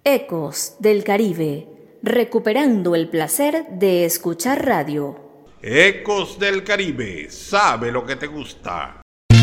Ecos del Caribe, recuperando el placer de escuchar radio. Ecos del Caribe, sabe lo que te gusta.